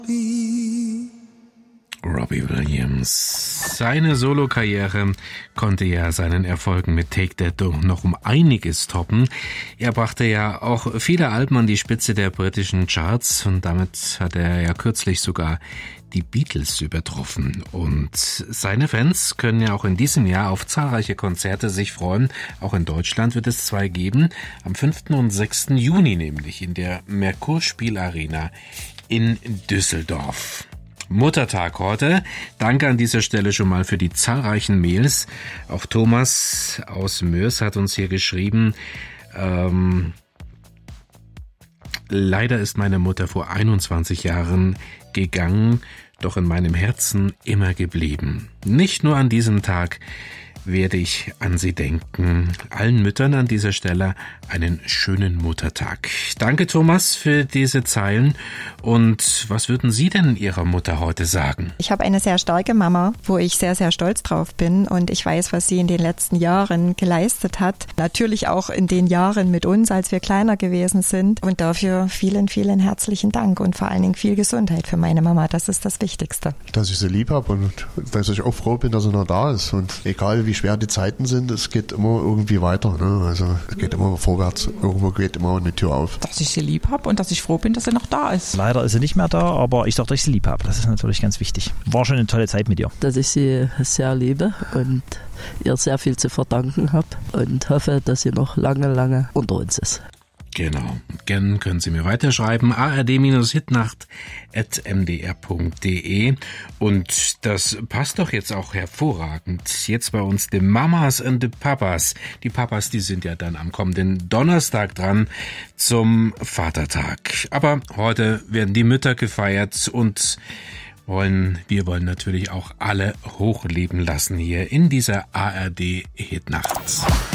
Robbie Williams. Seine Solokarriere konnte ja seinen Erfolgen mit Take That noch um einiges toppen. Er brachte ja auch viele Alben an die Spitze der britischen Charts und damit hat er ja kürzlich sogar die Beatles übertroffen. Und seine Fans können ja auch in diesem Jahr auf zahlreiche Konzerte sich freuen. Auch in Deutschland wird es 2 geben. Am 5. und 6. Juni nämlich in der Merkur-Spielarena in Düsseldorf. Muttertag heute. Danke an dieser Stelle schon mal für die zahlreichen Mails. Auch Thomas aus Mörs hat uns hier geschrieben, leider ist meine Mutter vor 21 Jahren gegangen, doch in meinem Herzen immer geblieben. Nicht nur an diesem Tag werde ich an sie denken. Allen Müttern an dieser Stelle einen schönen Muttertag. Danke, Thomas, für diese Zeilen. Und was würden Sie denn Ihrer Mutter heute sagen? Ich habe eine sehr starke Mama, wo ich sehr, sehr stolz drauf bin. Und ich weiß, was sie in den letzten Jahren geleistet hat. Natürlich auch in den Jahren mit uns, als wir kleiner gewesen sind. Und dafür vielen, vielen herzlichen Dank und vor allen Dingen viel Gesundheit für meine Mama. Das ist das Wichtigste. Dass ich sie lieb habe und dass ich auch froh bin, dass sie noch da ist. Und egal wie schwer die Zeiten sind, es geht immer irgendwie weiter. Ne? Also es geht immer vorwärts. Irgendwo geht immer eine Tür auf. Dass ich sie lieb habe und dass ich froh bin, dass sie noch da ist. Leider ist sie nicht mehr da, aber ich sage, dass ich sie lieb habe. Das ist natürlich ganz wichtig. War schon eine tolle Zeit mit ihr. Dass ich sie sehr liebe und ihr sehr viel zu verdanken habe und hoffe, dass sie noch lange, lange unter uns ist. Genau. Gerne können Sie mir weiterschreiben. ard-hitnacht@mdr.de. Und das passt doch jetzt auch hervorragend. Jetzt bei uns die Mamas und die Papas. Die Papas, die sind ja dann am kommenden Donnerstag dran zum Vatertag. Aber heute werden die Mütter gefeiert und wir wollen natürlich auch alle hochleben lassen hier in dieser ARD Hitnacht.